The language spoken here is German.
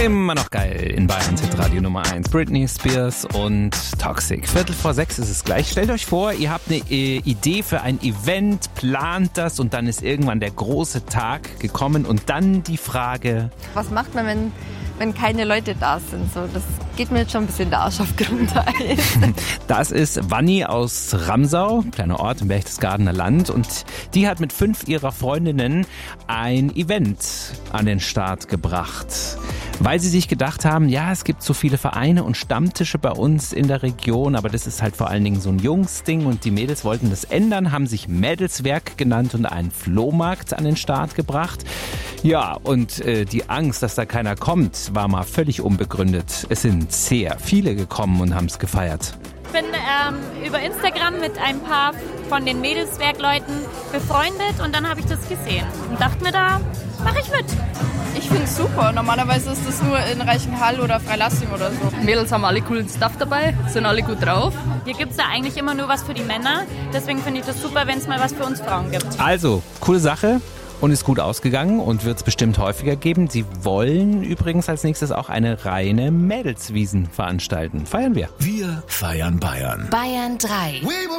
Immer noch geil in Bayern Hitradio Nummer 1. Britney Spears und Toxic. 5:45 ist es gleich. Stellt euch vor, ihr habt eine Idee für ein Event, plant das und dann ist irgendwann der große Tag gekommen und dann die Frage: Was macht man, wenn keine Leute da sind? So, das geht mir jetzt schon ein bisschen der Arsch auf Grundeis. Das ist Wanni aus Ramsau, kleiner Ort im Berchtesgadener Land, und die hat mit 5 ihrer Freundinnen ein Event an den Start gebracht. Weil sie sich gedacht haben, ja, es gibt so viele Vereine und Stammtische bei uns in der Region, aber das ist halt vor allen Dingen so ein Jungsding und die Mädels wollten das ändern, haben sich Mädelswerk genannt und einen Flohmarkt an den Start gebracht. Ja, und die Angst, dass da keiner kommt, war mal völlig unbegründet. Es sind sehr viele gekommen und haben es gefeiert. Ich bin über Instagram mit ein paar von den Mädelswerkleuten befreundet und dann habe ich das gesehen und dachte mir, da mache ich mit. Ich finde es super. Normalerweise ist das nur in Reichenhall oder Freilassing oder so. Mädels haben alle coolen Stuff dabei, sind alle gut drauf. Hier gibt es ja eigentlich immer nur was für die Männer, deswegen finde ich das super, wenn es mal was für uns Frauen gibt. Also, coole Sache. Und ist gut ausgegangen und wird es bestimmt häufiger geben. Sie wollen übrigens als nächstes auch eine reine Mädelswiesen veranstalten. Feiern wir. Wir feiern Bayern. Bayern 3.